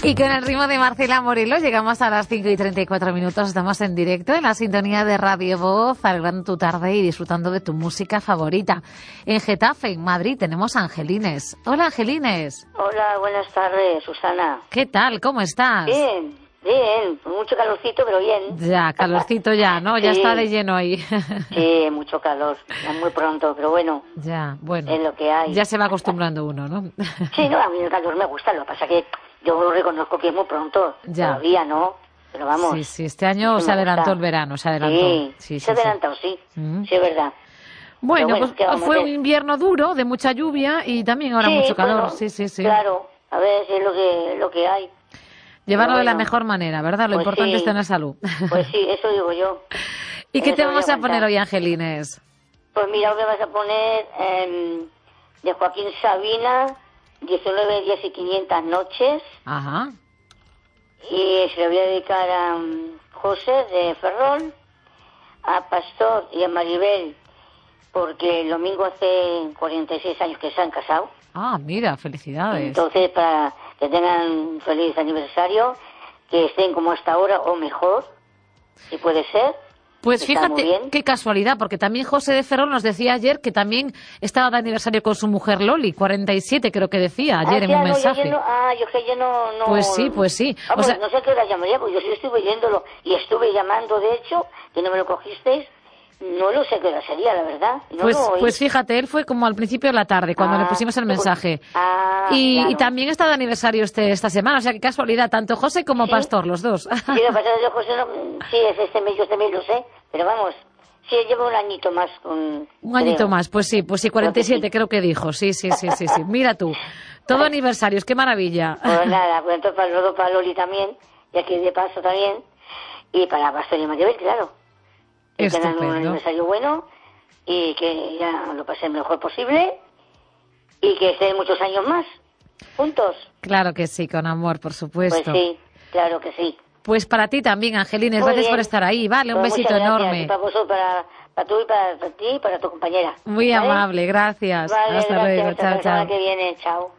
Y con el ritmo de Marcela Morelos llegamos a las 5:34. Estamos en directo en la sintonía de Radio Voz, alegrando tu tarde y disfrutando de tu música favorita. En Getafe, en Madrid, tenemos a Angelines. Hola, Angelines. Hola, buenas tardes, Susana. ¿Qué tal? ¿Cómo estás? Bien, bien. Mucho calorcito, pero bien. Ya, calorcito ya, ¿no? Ya Sí. está de lleno ahí. Sí, mucho calor. Ya muy pronto, pero bueno. Ya, bueno. Es lo que hay. Ya se va acostumbrando uno, ¿no? Sí, no, a mí el calor me gusta. Lo que pasa que yo reconozco que es muy pronto. Ya. Todavía no. Pero vamos. Sí, sí, este año sí se me adelantó gusta. el verano, se adelantó. Sí, se ha adelantado, sí. Mm. Sí, es verdad. Bueno, Pero pues ¿qué vamos fue a un hacer? invierno duro, de mucha lluvia y también ahora Sí, mucho calor. bueno, Sí, sí, sí. Claro, a ver si es lo que hay. Llevarlo Pero de la bueno. mejor manera, ¿verdad? Lo Pues importante sí. es tener salud. Pues sí, eso digo yo. ¿Y qué Eso te voy vamos a aguantar. poner hoy, Angelines? Pues mira, hoy me vas a poner de Joaquín Sabina, 19 días y 500 noches. Ajá. Y se lo voy a dedicar a José de Ferrol, a Pastor y a Maribel, porque el domingo hace 46 años que se han casado. Ah, mira, felicidades. Entonces, para que tengan un feliz aniversario, que estén como hasta ahora o mejor, si puede ser. Pues Está muy fíjate, bien. qué casualidad, porque también José de Ferrol nos decía ayer que también estaba de aniversario con su mujer Loli, 47 creo que decía ayer en un mensaje. Yo que yo no... Pues sí, pues sí. Vamos, O sea, no sé qué hora llamaría, porque yo sí estuve oyéndolo y estuve llamando, de hecho, que no me lo cogisteis. No lo sé qué hora sería, la verdad. No lo oí. pues fíjate, él fue como al principio de la tarde, cuando le pusimos el mensaje. Y claro. también está de aniversario esta semana, o sea, qué casualidad, tanto José como ¿Sí? Pastor, los dos. Sí, lo que pasa es que yo, José, sí, es este mes, yo este mes lo sé, pero vamos, sí, llevo un añito más con... Un añito creo. más, pues sí, 47 creo que dijo, sí. Mira tú, todo aniversarios, qué maravilla. Pues nada, pues entonces para Loli también, y aquí de paso también, y para Pastor y Maribel, claro. Que tengan un Estupendo. aniversario bueno y que ya lo pasen lo mejor posible y que estén muchos años más juntos. Claro que sí, con amor, por Pues supuesto. sí, claro que sí. Pues para ti también, Angelines, Muy gracias bien. por estar ahí, vale, un Pues besito muchas gracias. enorme. Y para vosotros, para tú y para ti y para tu compañera. Muy ¿Vale? amable, gracias. Vale, Hasta gracias. luego, Hasta chao, la semana chao. que viene. Chao.